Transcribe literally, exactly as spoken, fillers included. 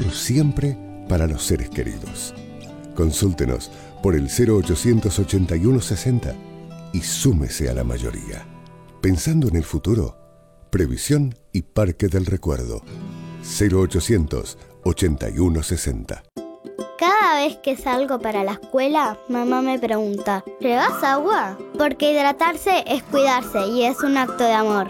mejor siempre para los seres queridos. Consúltenos por el cero ochocientos ochenta y uno sesenta y súmese a la mayoría. Pensando en el futuro, previsión y parque del recuerdo. cero ochocientos ochenta y uno sesenta. Cada vez que salgo para la escuela, mamá me pregunta: ¿llevas agua? Porque hidratarse es cuidarse y es un acto de amor.